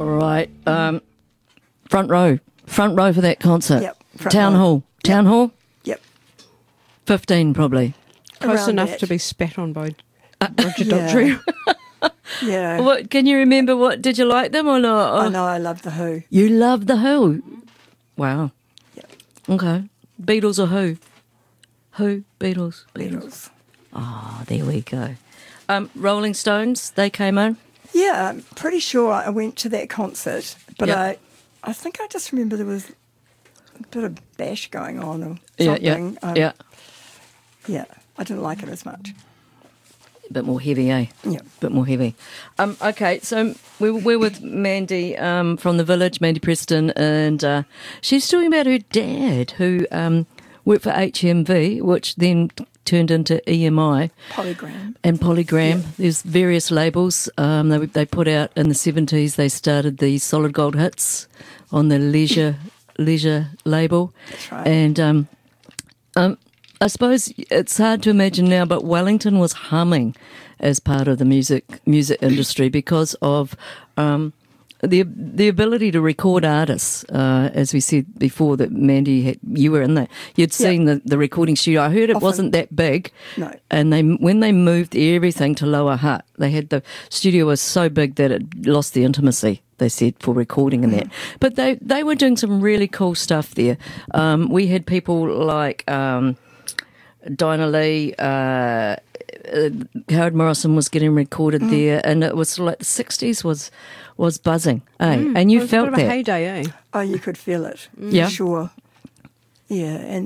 All right. Front row for that concert. Yep, front Town row. Hall. Town Hall? Yep. 15 probably. Close Around enough that. to be spat on by Roger Yeah. Daltrey. Yeah. What can you remember? What did you like them or not? I know, I love The Who. You love the Who. Wow. Yep. Okay. Beatles or Who? Who? Beatles. Beatles. Oh, there we go. Rolling Stones, they came in. Yeah, I'm pretty sure I went to that concert, but Yeah. I think I just remember there was a bit of bash going on or Yeah, something. yeah. Yeah, I didn't like it as much. A bit more heavy, eh? Yeah. Bit more heavy. Okay, so we're with Mandy from the Village, Mandy Preston, and she's talking about her dad who worked for HMV, which then turned into EMI. Polygram. And Polygram. There's various labels they put out in the 70s. They started the Solid Gold Hits on the Leisure label. That's right. And I suppose it's hard to imagine now, but Wellington was humming as part of the music industry because of the ability to record artists. As we said before, that Mandy, you were in there. You'd seen the recording studio. I heard it Often. wasn't that big. No. And when they moved everything to Lower Hutt, they had the studio was so big that it lost the intimacy, they said, for recording and that. But they were doing some really cool stuff there. We had people like Dinah Lee, Howard Morrison was getting recorded there, and it was sort of like the 60s was buzzing, eh? And you It was felt a bit of a that. heyday, eh? Oh, you could feel it. Yeah. For sure. Yeah, and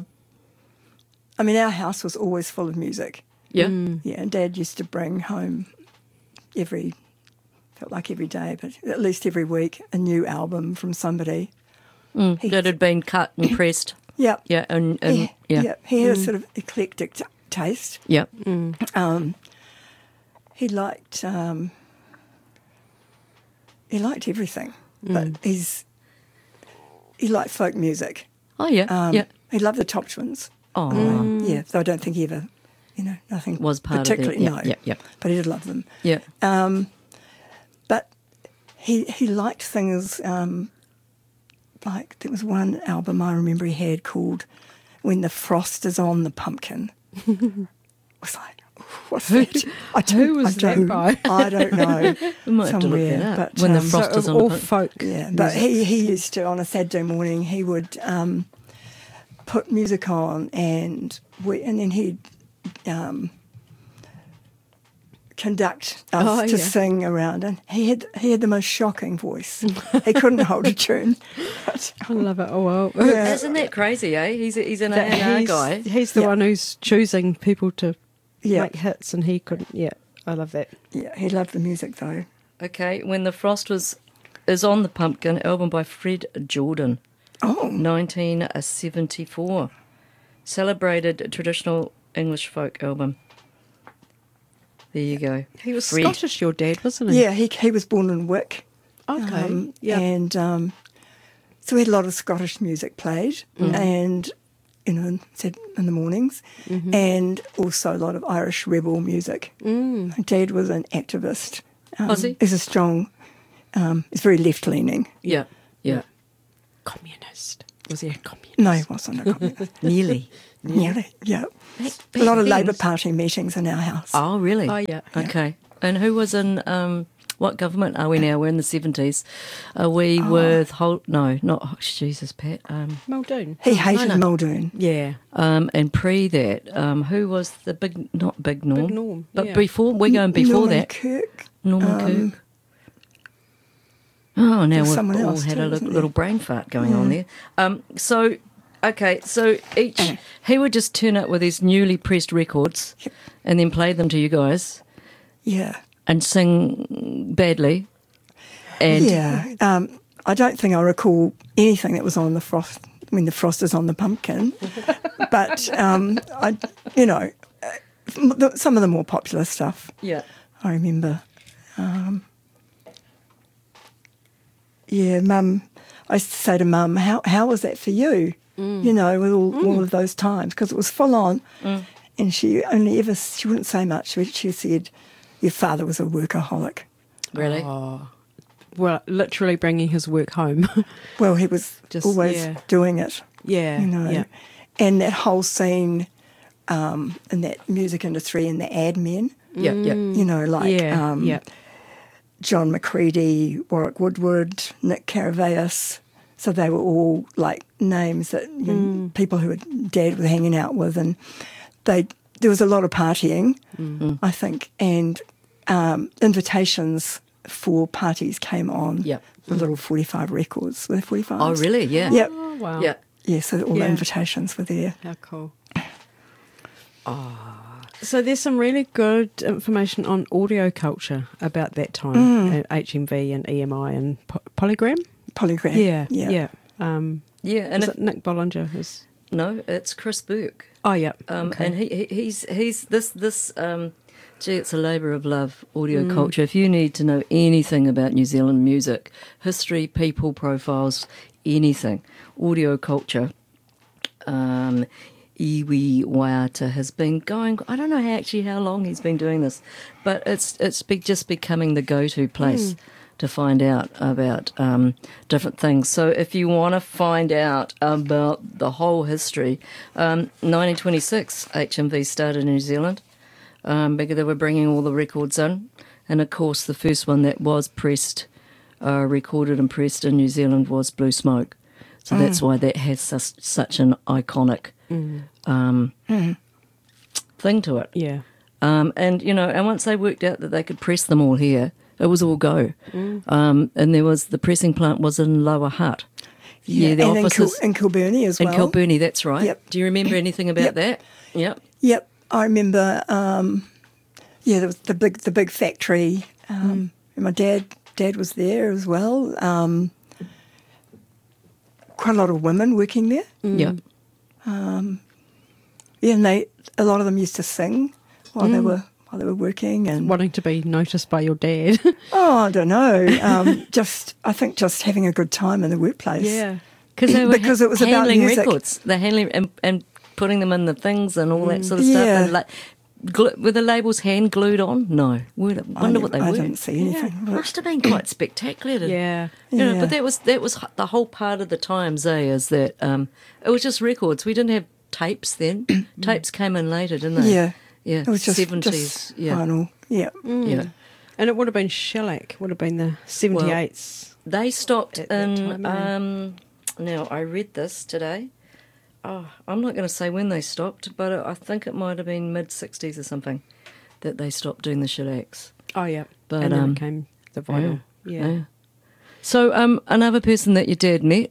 our house was always full of music. Yeah. Yeah, and Dad used to bring home felt like every day, but at least every week, a new album from somebody. That had been cut and pressed. Yep. Yeah, and yeah. He had a sort of eclectic taste. Yeah. He liked everything, but he liked folk music. Oh, yeah. Yeah. He loved the Top Twins. Oh, Yeah, though I don't think he ever, nothing was part particularly. of it. Yeah, No, yeah, but he did love them. yeah. But he liked things like there was one album I remember he had called "When the Frost Is on the Pumpkin." I was like, what's that? Who was that by? I don't know. We might have to look somewhere, that up. but When the um, frost So is of on all the pumpkin. folk. yeah, but he used to, on a Saturday morning, he would put music on and then he'd conduct us to sing around, and he had the most shocking voice. He couldn't hold a tune. But, I love it. Oh, well. yeah, Isn't that crazy, eh? He's an That A&R he's, guy. he's the Yeah. one who's choosing people to Yeah. make hits, and he couldn't. Yeah, I love that. yeah, he loved the music though. Okay, When the Frost is on the Pumpkin, album by Fred Jordan, Oh, 1974. Celebrated traditional English folk album. There you go. He was Fred. Scottish, your dad, wasn't he? yeah, he was born in Wick. Okay. Yeah. And so we had a lot of Scottish music played, and said in the mornings, and also a lot of Irish rebel music. My dad was an activist. Was he? He's a strong. He's very left leaning. Yeah, yeah. Communist. Was he a communist? No, he wasn't a communist. Nearly. Yeah, yeah. A lot of Labour Party meetings in our house. Oh, really? Oh, yeah. Okay. And who was in, what government are we now? We're in the 70s. Are we with Holt? No, not, Jesus, Pat. Muldoon. He hated no. Muldoon. Yeah. And pre that, who was the not Big Norm? Big Norm, But yeah. before, we're going before Norman that. Kirk. Norman Kirk. Oh, now There's we've someone all else had too, a isn't little brain fart going on there. So he would just turn up with his newly pressed records and then play them to you guys Yeah. and sing badly. And Yeah. I don't think I recall anything that was on the frost when the frost is on the pumpkin, but some of the more popular stuff. yeah. I remember. Mum. I used to say to Mum, "How was that for you? With all of those times, because it was full on." And she wouldn't say much. She said, "Your father was a workaholic." Really? Oh, well, literally bringing his work home. Well, he was Just- always yeah. doing it, Yeah, you know. yeah. And that whole scene in that music industry and the ad men, Yeah, yeah. you know, like Yeah, yeah. John McCready, Warwick Woodward, Nick Caraveas. So they were all like names that people who Dad was hanging out with, and there was a lot of partying, I think, and invitations for parties came on. Yep. The little 45 records. Were there 45? Oh, really? Yeah. Yep. Oh, wow. Yeah. Yeah, so all Yeah. the invitations were there. How cool. So there's some really good information on audio culture about that time at HMV and EMI and Polygram. Polygram. Yeah, Yeah. yeah. Yeah. And Is if, it Nick Bollinger? no, it's Chris Burke. Oh, yeah. And he's this. Gee, it's a labour of love. Audio culture. If you need to know anything about New Zealand music, history, people, profiles, anything, audio culture. Iwi Waiata has been going. I don't know how long he's been doing this, but it's just becoming the go-to place to find out about different things. So if you want to find out about the whole history, 1926 HMV started in New Zealand because they were bringing all the records in, and of course the first one that was pressed, recorded and pressed in New Zealand was Blue Smoke. So that's why that has such an iconic thing to it. Yeah. And, you know, and once they worked out that they could press them all here, it was all go. And the pressing plant was in Lower Hutt. Yeah, the and offices. in Kilburney as well. In Kilburney, that's right. Yep. Do you remember anything about that? Yep. Yep, I remember. There was the big factory. And my dad was there as well. Quite a lot of women working there. Yep. Yeah, and a lot of them used to sing while they were working, and Wanting to be noticed by your dad. I don't know. I think just having a good time in the workplace. Yeah. Because It was about handling music. records. They're handling and putting them in the things and all that sort of stuff. Yeah. And were the labels hand glued on? No. Wonder what they I were. didn't see anything. It must have been quite spectacular. Yeah. You know, Yeah. but that was the whole part of the times, is that it was just records. We didn't have tapes then. Tapes came in later, didn't they? Yeah. Yeah. It was just 70s. Yeah. vinyl. Yeah. Yeah. And it would have been shellac, would have been the 78s. They stopped At that in. time, Now I read this today. Oh, I'm not going to say when they stopped, but I think it might have been mid-60s or something that they stopped doing the shellacs. Oh, yeah. But, and then it came the vinyl. Yeah. So another person that your dad met,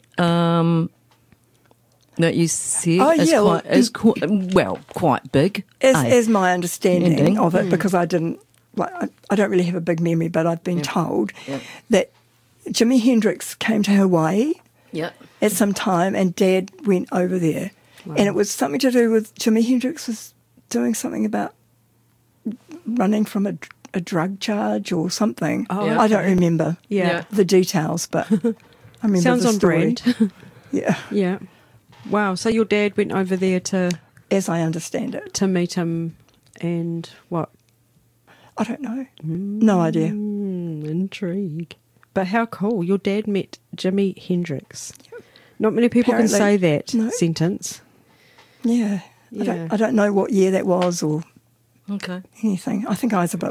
that you said Oh, is yeah, quite big. As my understanding Ending. of it, because I didn't, I don't really have a big memory, but I've been told that Jimi Hendrix came to Hawaii Yep. at some time, and Dad went over there, and it was something to do with Jimi Hendrix was doing something about running from a drug charge or something. Oh, Yeah. I don't remember Yeah. the details, but I remember Sounds the on story. brand. Yeah, Yeah. Wow. So your dad went over there to as I understand it. meet him and what? I don't know. No idea. Intrigue. But how cool. Your dad met Jimi Hendrix. Not many people can Apparently- say that no. sentence. Yeah. Yeah. I don't know what year that was or Okay. anything. I think I was a bit